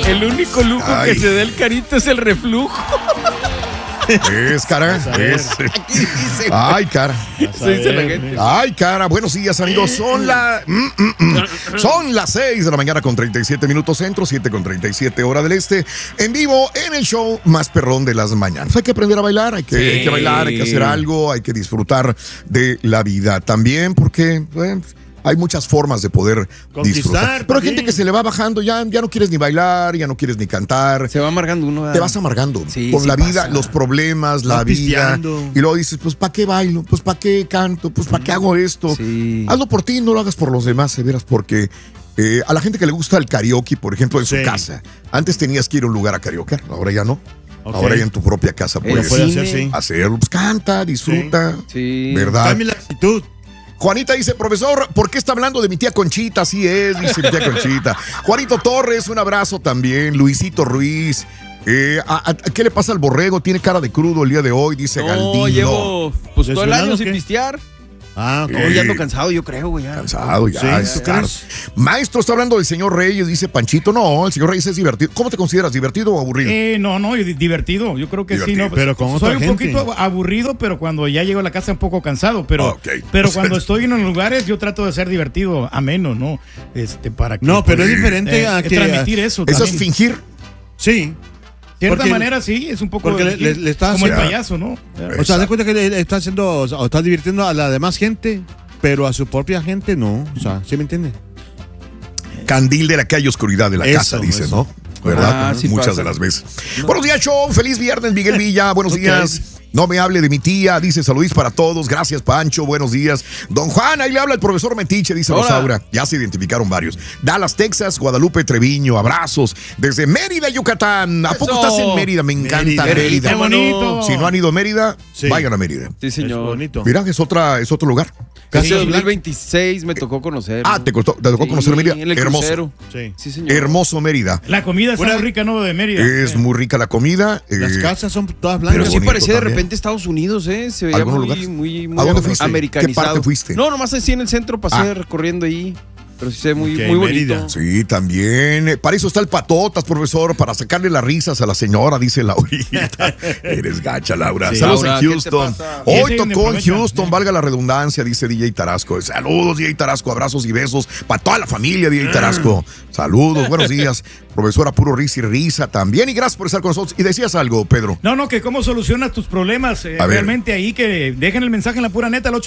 El único lujo que se da el Carito es el reflujo. Es, cara. Es. Aquí dice. Ay, cara. Eso dice la gente. Ay, cara. Buenos días, amigos. Son las 6 de la mañana con 37 minutos centro, 7 con 37 hora del este. En vivo en el show más perrón de las mañanas. Hay que aprender a bailar, hay que bailar, hay que hacer algo, hay que disfrutar de la vida también, porque bueno, hay muchas formas de poder disfrutar. Pero hay gente que se le va bajando, ya no quieres ni bailar, ya no quieres ni cantar. Se va amargando uno. Te vas amargando con la vida, los problemas, la vida. Pisteando. Y luego dices, pues ¿para qué bailo? Pues ¿para qué canto? Pues ¿para qué hago esto? Sí. Hazlo por ti, no lo hagas por los demás, de veras, porque a la gente que le gusta el karaoke, por ejemplo, en su casa. Antes tenías que ir a un lugar a karaoke, ahora ya no. Okay. Ahora ya en tu propia casa puedes hacerlo. Pues canta, disfruta. Sí. ¿Verdad? Cambia la actitud. Juanita dice, profesor, ¿por qué está hablando de mi tía Conchita? Así es, dice mi tía Conchita. Juanito Torres, un abrazo también. Luisito Ruiz. ¿Qué le pasa al borrego? Tiene cara de crudo el día de hoy, dice Galdino. Llevo pues todo el año sin pistear. Hoy ando cansado, yo creo, güey. Cansado, ya. Sí, claro. Maestro, está hablando del señor Reyes, dice Panchito. No, el señor Reyes es divertido. ¿Cómo te consideras? ¿Divertido o aburrido? No, divertido. Yo creo que divertido. Sí, no. Pero con soy un poquito aburrido, pero cuando ya llego a la casa un poco cansado. Pero cuando estoy en los lugares, yo trato de ser divertido, ameno, ¿no? Para que, no, pero es diferente a que transmitir eso. ¿Eso es fingir? Sí. De cierta manera, sí, es un poco le estás como el payaso, ¿no? O sea, te cuenta que le está haciendo, o está divirtiendo a la demás gente, pero a su propia gente no. O sea, ¿sí me entiende? Candil de la calle, oscuridad de la casa, dice, ¿no? ¿Verdad? Sí, muchas de las veces. No. Buenos días, show. Feliz viernes, Miguel Villa. Buenos días. No me hable de mi tía, dice saludis para todos. Gracias, Pancho. Buenos días. Don Juan, ahí le habla el profesor Metiche, dice Rosaura. Ya se identificaron varios. Dallas, Texas, Guadalupe, Treviño. Abrazos. Desde Mérida, Yucatán. ¿A poco estás en Mérida? Me encanta Mérida. Qué bonito. Si no han ido a Mérida, vayan a Mérida. Sí, señor. Es bonito. Mira, es otro lugar. Casi 2026 me tocó conocer. ¿Te tocó conocer Mérida? Hermoso. Sí, señor. Hermoso Mérida. La comida es muy rica, ¿no? De Mérida. Es muy rica la comida. Las casas son todas blancas. Pero sí parecía de repente Estados Unidos, Se veía muy ¿A dónde fuiste? Americanizado. ¿Qué parte fuiste? No, nomás así en el centro pasé recorriendo ahí. Pero sí se ve muy bonito. Sí, también. Para eso está el Patotas, profesor, para sacarle las risas a la señora, dice Laurita. Eres gacha, Laura. Sí. Saludos en Houston. Hoy tocó en Houston, valga la redundancia, dice DJ Tarasco. Saludos, DJ Tarasco, abrazos y besos para toda la familia, DJ Tarasco. Saludos, buenos días. Profesora, puro risa y risa también. Y gracias por estar con nosotros. Y decías algo, Pedro. No, que cómo solucionas tus problemas. Realmente ahí que dejen el mensaje en la pura neta al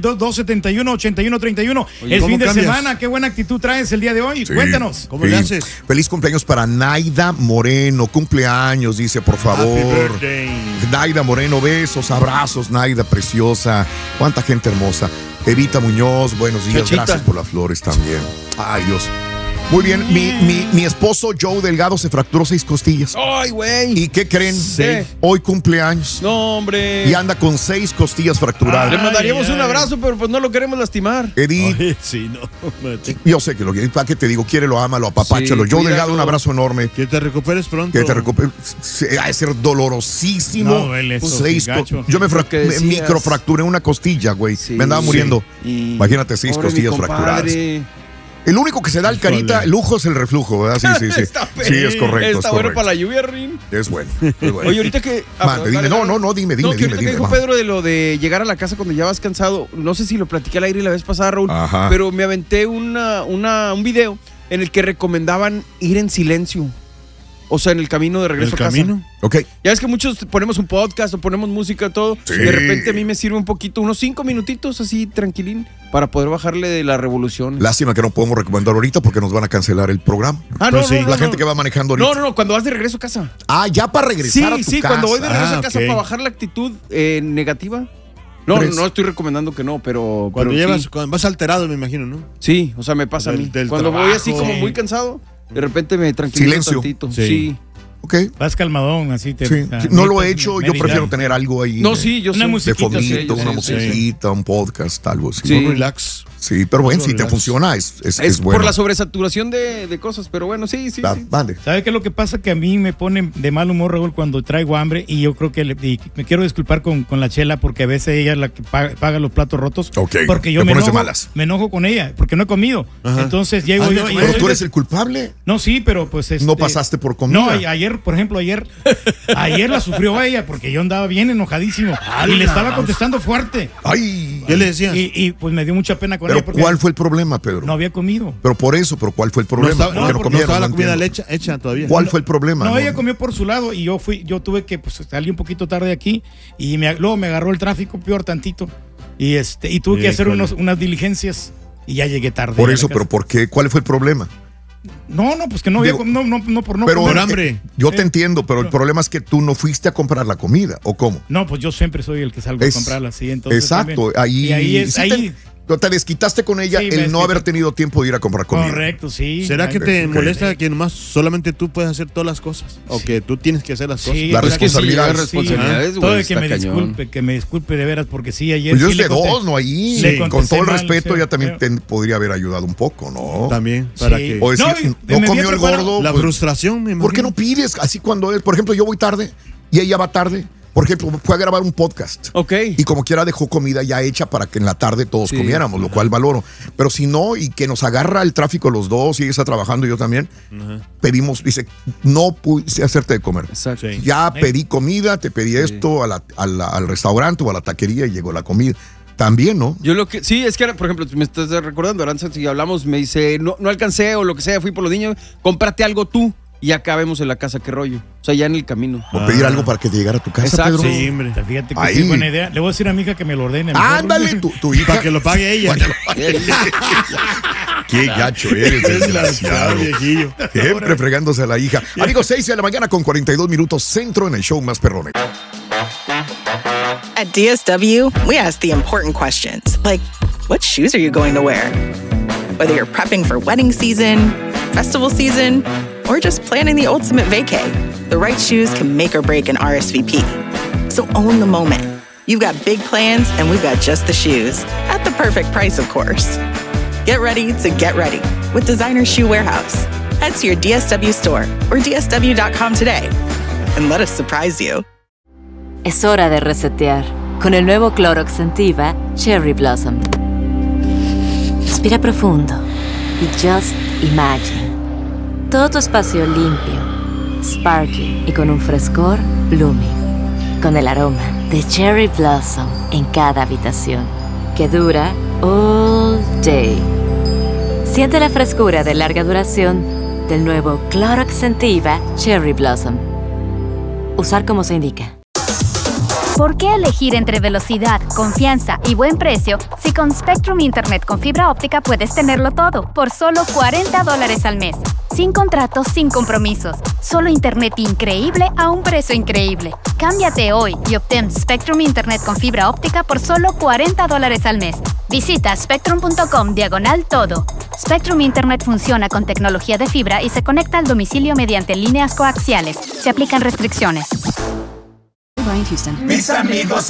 832-271-8131. Es fin de semana, qué buena actitud traes el día de hoy. Cuéntanos. ¿Cómo le haces? Feliz cumpleaños para Naida Moreno. Cumpleaños, dice, por favor. Naida Moreno, besos, abrazos, Naida, preciosa. Cuánta gente hermosa. Evita Muñoz, buenos días. Chachita. Gracias por las flores también. Ay, Dios. Muy bien, mi esposo Joe Delgado se fracturó 6 costillas. ¡Ay, güey! ¿Y qué creen? Hoy cumpleaños. No, hombre. Y anda con 6 costillas fracturadas. Le mandaríamos un abrazo, pero pues no lo queremos lastimar. Edith. Sí, no. Yo sé que lo quiere. ¿Para qué te digo? Quiérelo, ámalo, apapáchalo. Joe Delgado, un abrazo enorme. Que te recuperes pronto. Que te recuperes. Ha de ser dolorosísimo. No, duele eso. Yo me microfracturé una costilla, güey. Sí, me andaba muriendo. Imagínate 6 costillas fracturadas. El único que se da el carita, el lujo es el reflujo, ¿verdad? Sí. Sí, es correcto. Está bueno para la lluvia, Rin. Es bueno. Oye, ahorita que... dime. Dime. Dijo Pedro de lo de llegar a la casa cuando ya vas cansado. No sé si lo platiqué al aire la vez pasada, Raúl. Ajá. Pero me aventé un video en el que recomendaban ir en silencio. O sea, en el camino de regreso a casa. Ok. Ya ves que muchos ponemos un podcast o ponemos música, todo. Sí. De repente a mí me sirve un poquito, unos 5 minutitos así, tranquilín, para poder bajarle de la revolución. Lástima que no podemos recomendar ahorita porque nos van a cancelar el programa. La gente que va manejando ahorita. No, cuando vas de regreso a casa. Ya para regresar a tu casa. Sí, cuando voy de regreso a casa para bajar la actitud negativa. No estoy recomendando que no, pero... Cuando vas alterado, me imagino, ¿no? Sí, o sea, me pasa a mí. Cuando voy así como muy cansado, de repente me tranquilizo tantito. Sí. Okay. Vas calmadón, así te... No lo he hecho, yo prefiero tener algo ahí. No, sí, yo sé. De fondito, una musiquita, un podcast, algo así. Sí. Relax. Sí, pero bueno, si te funciona, es bueno. Por la sobresaturación de cosas, pero bueno, sí. Vale. ¿Sabe qué es lo que pasa? Que a mí me pone de mal humor, Raúl, cuando traigo hambre, y yo creo que me quiero disculpar con la Chela, porque a veces ella es la que paga los platos rotos. Ok, porque yo me enojo con ella, porque no he comido. Ajá. Entonces llego yo... ¿Pero tú eres el culpable? No, sí, pero pues... no pasaste por comida. No, ayer, por ejemplo, ayer la sufrió ella, porque yo andaba bien enojadísimo. Y le estaba contestando fuerte. Ay, ¿qué le decías? Y pues me dio mucha pena con ella. Porque ¿cuál fue el problema, Pedro? No había comido. Pero ¿cuál fue el problema? No estaba la comida hecha todavía. ¿Cuál fue el problema? No, ella comió por su lado y yo tuve que salir un poquito tarde de aquí y luego me agarró el tráfico peor tantito y tuve que hacer unas diligencias y ya llegué tarde. Por eso, pero ¿por qué? ¿Cuál fue el problema? No, pues que no había por hambre. Yo te entiendo, pero el problema es que tú no fuiste a comprar la comida, ¿o cómo? No, pues yo siempre soy el que salgo a comprarla, sí, entonces. Exacto, ahí te desquitaste con ella el no haber tenido tiempo de ir a comprar comida. Correcto, sí. ¿Será que te molesta que nomás solamente tú puedes hacer todas las cosas? ¿O que tú tienes que hacer las cosas? La responsabilidad. Todo de que me disculpe de veras, porque sí, ayer. Pues yo es de dos, ¿no? Ahí, con todo el respeto, ya también te podría haber ayudado un poco, ¿no? También, para que. O decir, no comió el gordo. La frustración, me imagino. ¿Por qué no pides? Así cuando por ejemplo, yo voy tarde y ella va tarde. Por ejemplo, fue a grabar un podcast. Ok. Y como quiera dejó comida ya hecha para que en la tarde todos comiéramos, lo cual valoro. Pero si no, y que nos agarra el tráfico los dos, y ella está trabajando y yo también, pedimos, dice, no pude hacerte de comer. Exacto. Ya pedí comida, te pedí esto al restaurante o a la taquería y llegó la comida. También, ¿no? Yo sí, es que, por ejemplo, me estás recordando, Aranza, si hablamos, me dice, no alcancé o lo que sea, fui por los niños, cómprate algo tú. Y acá vemos en la casa qué rollo. O sea, ya en el camino. O pedir algo para que te llegara a tu casa, exacto. Pedro. Sí, hombre. Fíjate que sí, buena idea. Le voy a decir a mi hija que me lo ordene. Ándale, tu hija. Para que lo pague ella. Qué gacho eres, desgraciado. Viejillo. Siempre fregándose a la hija. Amigos, 6 de la mañana con 42 minutos, centro en el show más perrón. At DSW, we ask the important questions, like, what shoes are you going to wear? Whether you're prepping for wedding season, festival season, or just planning the ultimate vacay, the right shoes can make or break an RSVP. So own the moment. You've got big plans, and we've got just the shoes. At the perfect price, of course. Get ready to get ready with Designer Shoe Warehouse. Head to your DSW store or DSW.com today and let us surprise you. Es hora de resetear con el nuevo Clorox Scentiva Cherry Blossom. Respira profundo y just imagine. Todo tu espacio limpio, sparkling y con un frescor blooming. Con el aroma de Cherry Blossom en cada habitación, que dura all day. Siente la frescura de larga duración del nuevo Clorox Scentiva Cherry Blossom. Usar como se indica. ¿Por qué elegir entre velocidad, confianza y buen precio si con Spectrum Internet con fibra óptica puedes tenerlo todo por solo $40 al mes? Sin contratos, sin compromisos. Solo internet increíble a un precio increíble. Cámbiate hoy y obtén Spectrum Internet con fibra óptica por solo $40 al mes. Visita spectrum.com/todo. Spectrum Internet funciona con tecnología de fibra y se conecta al domicilio mediante líneas coaxiales. Se aplican restricciones. Mis amigos